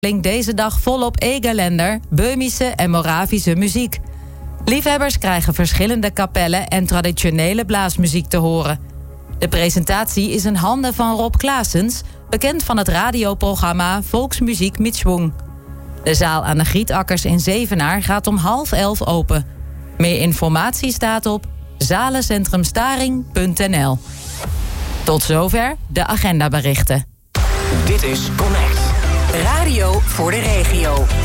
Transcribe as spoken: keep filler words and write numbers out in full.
klinkt deze dag volop Egerländer, Böhmische en Moravische muziek. Liefhebbers krijgen verschillende kapellen en traditionele blaasmuziek te horen. De presentatie is in handen van Rob Claessens, bekend van het radioprogramma Volksmuziek mit Schwung. De zaal aan de Gietakkers in Zevenaar gaat om half elf open. Meer informatie staat op zalencentrumstaring punt n l. Tot zover de agendaberichten. Dit is Connect. Radio voor de regio.